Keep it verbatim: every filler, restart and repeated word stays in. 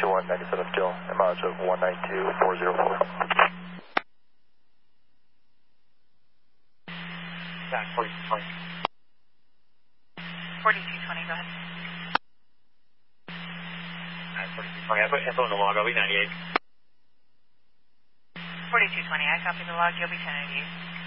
one ninety-seven still, mileage of one nine two four zero four. Yeah, forty-two twenty. forty-two twenty, go ahead. Alright, forty-two twenty. I put info in the log, I'll be ninety-eight. forty-two twenty, I copy the log, you'll be ten eighty-eight.